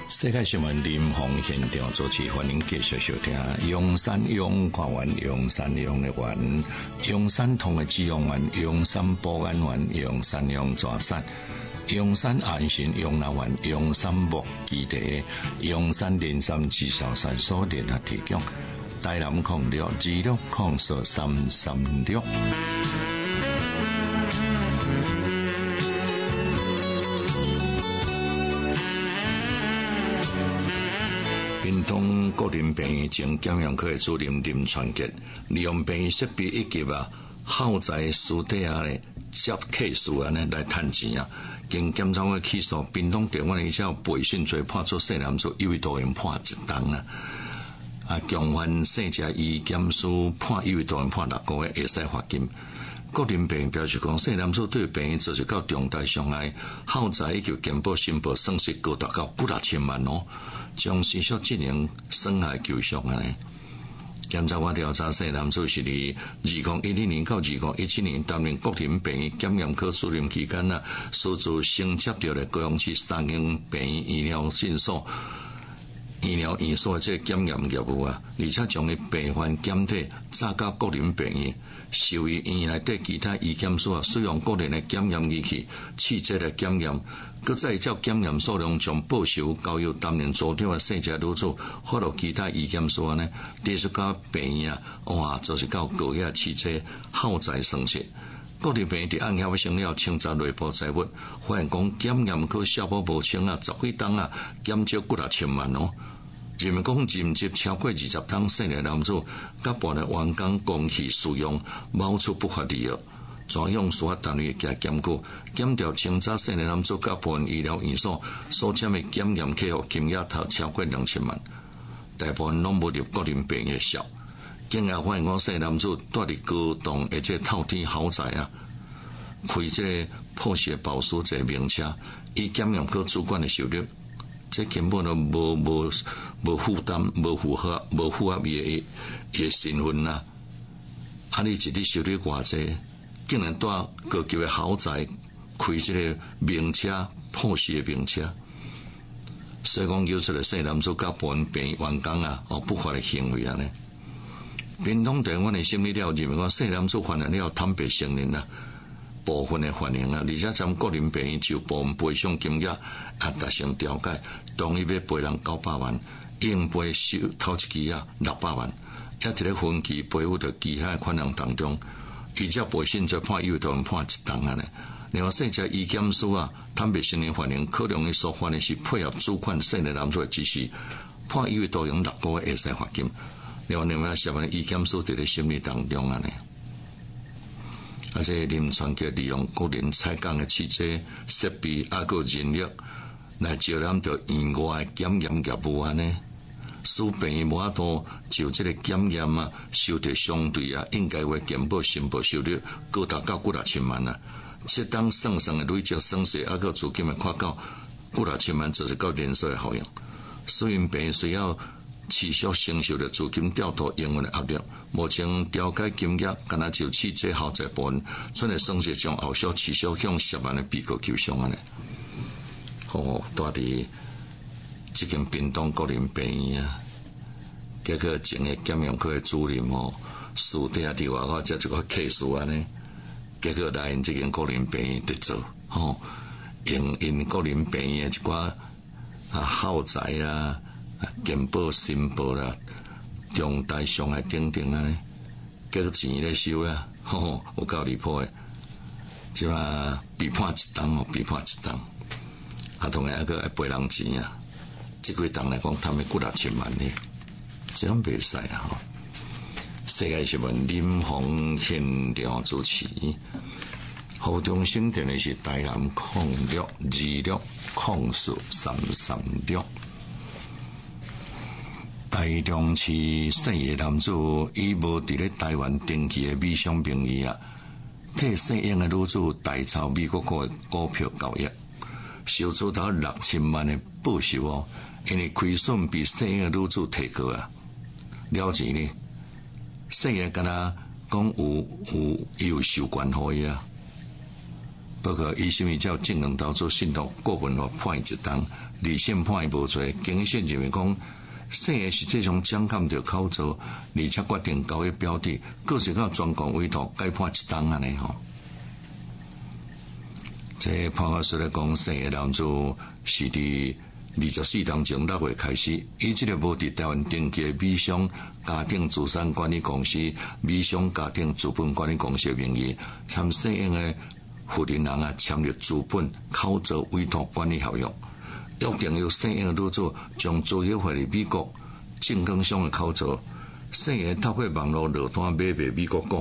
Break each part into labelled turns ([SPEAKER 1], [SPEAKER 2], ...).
[SPEAKER 1] 世界新闻林鸿现场主持，欢迎继续收听。阳山阳看完阳山阳的源，阳山通的滋养源，阳山保安源，阳山阳抓山，阳山安心阳南源，阳山木基地，阳山连山至少山所联合提供。台南0626043336。屏东国民病院前检验科的主任林传杰，利用病院设备以及耗材私底下咧接客数来赚钱啊！经检查的起诉，屏东地院以前背信罪判处西南署有期徒刑判1档啊！强犯性质以检署判有期徒刑判6个月，会使罚金。国民病院表示讲，西南署对病院造成到重大伤害，耗材以及健保申报损失高达到6,000万哦。将持续进行损害求偿呢？检察官调查西南署是伫2012年到2017年担任国民病院检验科主任期间所做承接到的高雄市3间病院医疗诊所、医疗院所这检验业务而且将伊病患检体载到国民病院，授予院内底其他医检所使用个人的检验仪器、器械的检验。搁再照检验数量将报酬交由担任组长的细节女子发落其他医检所呢，提出到病院就是到高压汽车耗材损失。国立病院伫案件发生了清查内部财物，发现讲检验科消保无清10几档减少6,000万哦。人民讲任职超过20档成年男子，甲部分员工公器私用，冒出不法利益。专用司法单位加检举，检调清查成年男子甲部分医疗院所所签的检验客户金额头超过2,000万，大部分拢无入国民病院销。竟然发现讲成年男子住伫高档而且透天豪宅开这个破血保时这名车，以检验科主管的收入，这根本都无负担、无符合伊的身份啦。你一日收入偌济？竟然带高级的豪宅开这个名车、破死的名车，所以讲要出来西南署甲部分病院员工不法的行为呢。屏东地院的审理了认为讲西南署犯了坦白承认部分的犯行而且将国民病院就部分赔偿金额达成调解，同意要赔人900万，应赔收头一期600万，也伫咧分期赔付到其他款项当中。依照背信罪判有期徒刑判1档呢。另外，细节医检署坦白承认犯行，可能伊所犯的是配合主管成年男子的指示，判有期徒刑6个月，会使罚金。另外涉案医检署伫咧审理当中呢。这林传杰利用个人采购的汽车设备个人力来招揽到院外的检验业务呢。使病院无法度就这个检验收到相对应该为健保申报收入高达到9,000万这当算的累积损失个资金的看到9,000万，就是到连锁的效应。所以病院需要持续承受的资金调度营运的压力。目前调解金额敢若就汽车豪宅部分，存的损失将后续持续向10万的被告求偿到底这间屏东国民病院结果前个检验科的主任私底下伫外口这一个 case 呢，结果来因这间国民病院得做因国民病院的一寡耗材健保申报重大伤害等等结果钱咧收有够离谱的，即被判1档被判1档，同样个赔人钱这几档来讲，他们9,000万呢，这样袂使世界新闻林鸿现场主持，湖中心电的是台南0626043336。台中市姓叶男子以无伫咧台湾登记的美商名义替姓叶的女子代操美国的股票交易，收取到6,000万的报酬因为亏损比姓叶的女子提高了钱呢，姓叶敢若讲有授权予伊不过伊甚物叫正能投资信托股份法判伊一档，理性判伊无罪。经审认为讲，细个实际上掌控着口座，而且决定交易标的，各是到专项委托该判一档安尼吼。这判决书来讲，细个男子是伫24当前6月开始，以这个无伫台湾登记的美商家庭资产管理公司、美商家庭资本管理公司的名义，参细英的负责人啊签立资本口座委托管理合约，约定由细英的女子将资业汇入美国证券商的口座，细英透过网络落单买卖美国股，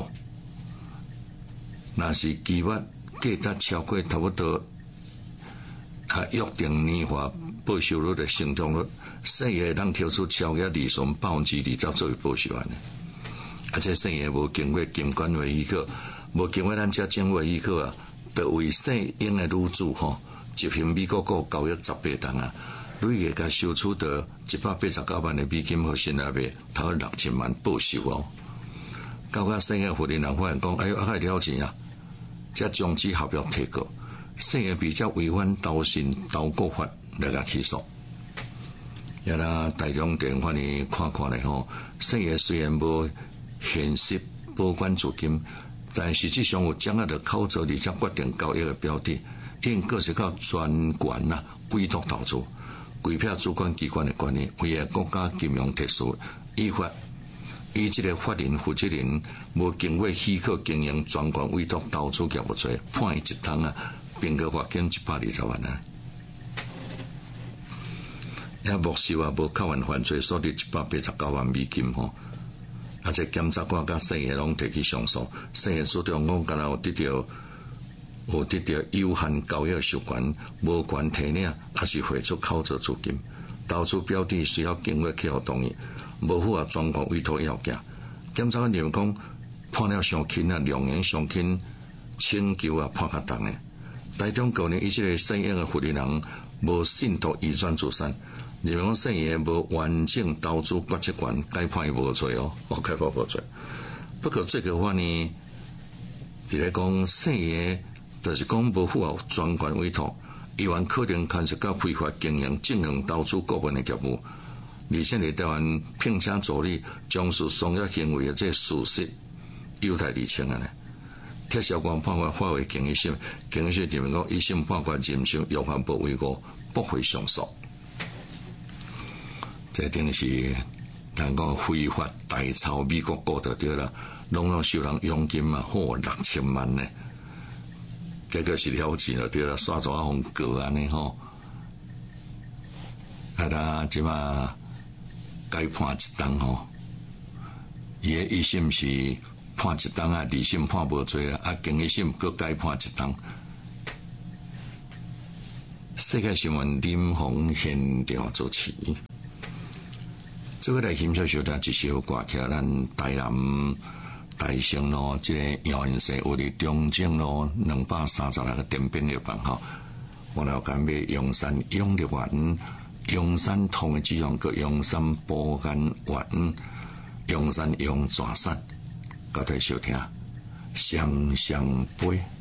[SPEAKER 1] 若是期末价值超过差不多约定年化报酬率的成长率，细个当抽出超额利润20%作为报酬安尼。而且细个无经过监管会许可，无经过咱遮政府许可啊，就为细英的女子吼执行美国股交易18档啊，累计甲收取到189万的美金和新台币，头6000万报酬哦。到甲细个负责人发现讲，哎呦，还了钱啊！才终止合约提告，细个比较违反投信投顾法来个起诉。也啦，大众电法院看看咧吼，细个虽然无现实保管资金，但实际上有掌握着口座，而且决定交易的标的，因各是靠专权呐委托投资，规撇主管机关的管理，为个国家金融特殊依法。以这个法人负责人无经过许可经营专权委托投资业务罪，判伊一档啊，并个罚金120万啊。也目视啊无靠完犯罪，所得189万美金吼。而且检察官甲细个拢提起上诉，细个主张讲，敢若有得到有限交易授权，无权提领，还是汇出口座资金。投资标的需要经过客户同意，无符合专项委托要件。检察官认为讲判了伤轻啊，量刑伤轻，请求啊判较重的。台中高院以这个细英的负责人无信托移转资产，认为讲细英无完整投资决策权，该判伊无罪哦，该判无罪。不过最高法呢，伫咧讲细英就是讲无符合专权委托。伊原可能牵涉到非法经营正向投资股份的业务，而且在台湾聘请助理从事商业行为的这事实有待厘清啊！铁销官判决发回经一审，经一审认为讲一审判决认受约翰不为过，不会上诉。这等于是人讲非法大抄美国股就对啦，拢收人佣金嘛，好6000万呢。结果是了钱了，对啦，刷纸封告安尼吼，啊，他即马该判一档吼，伊个一审是判一档啊，二审判无罪啊，经一审搁该判一档。世界新闻林鸿现调主持，这个来欣赏小听一首歌曲，咱台南。大兴路这个阳云社有伫中正路236个电饼药房吼，我来干买阳山养乐丸、阳山通的脂肪，佮阳山保肝丸、阳山羊爪散，交代收听，香香杯。